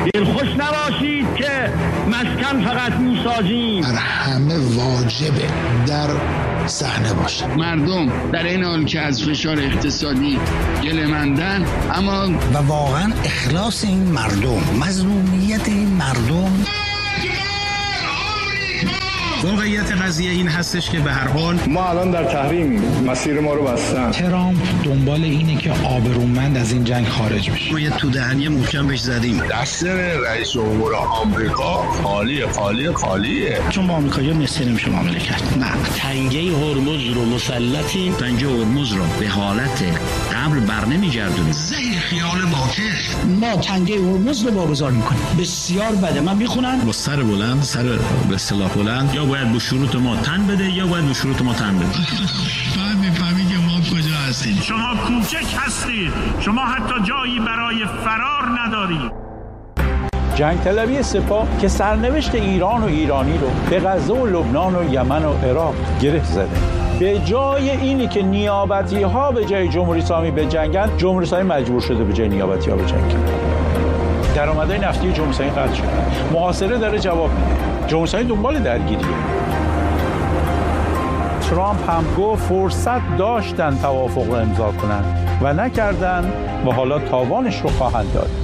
دلخوش نباشید که مسکن فقط میسازیم. بر همه واجبه در صحنه باشه. مردم در این حال که از فشار اقتصادی گله‌مندن، اما و واقعا اخلاص این مردم، مظلومیت این مردم. واقعیت قضیه این هستش که به هر حال ما الان در تحریم، مسیر ما رو بستن. ترامپ دنبال اینه که آبرومند از این جنگ خارج بشه. روی تو دهنی محکم بهش زدیم. دستور رئیس جمهور آمریکا خالیه. چون با آمریکایی‌ها مثل نمیشه معامله کرد. نه. تنگه هرمز رو مسلطیم. تنگه هرمز رو به حالت قبل برنمیگردونیم. زیر خیال باطل ما تنگه هرمز رو واگذار میکنیم. بسیار بده. من میخونم با سر بلند، سر به اصطلاح بلند، یا باید به شروط ما تن بده یا باید به شروط ما تن بده. بعد میفهمی که ما کجا هستیم. شما کوچک هستید. شما حتی جایی برای فرار ندارید. جنگ طلبی سپاه که سرنوشت ایران و ایرانی رو به غزه و لبنان و یمن و عراق گره زده. به جای اینی که نیابتی ها به جای جمهوری اسلامی بجنگن، جمهوری اسلامی مجبور شده به جای نیابتی ها بجنگن. درآمدهای نفتی جمهوری اسلامی قطع شده. محاصره داره جواب میده. جمهوری اسلامی دنبال درگیریه. ترامپ هم گفت فرصت داشتن توافق رو امضا کنن و نکردن و حالا تاوانش رو خواهند داد.